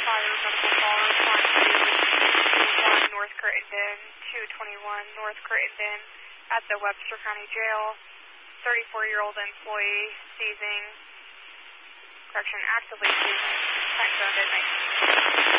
fire medical call respond to 1 North Crittenden, 221 North Crittenden at the Webster County Jail. 34-year-old employee seizing, actively seizing, time zone midnight.